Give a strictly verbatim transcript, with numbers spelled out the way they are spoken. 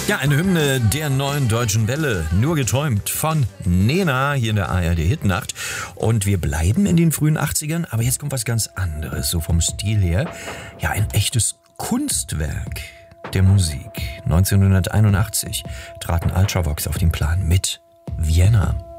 Ja, eine Hymne der neuen Deutschen Welle, nur geträumt von Nena hier in der A R D Hitnacht. Und wir bleiben in den frühen achtzigern, aber jetzt kommt was ganz anderes, so vom Stil her. Ja, ein echtes Kunstwerk der Musik. neunzehnhunderteinundachtzig traten Ultravox auf den Plan mit Vienna.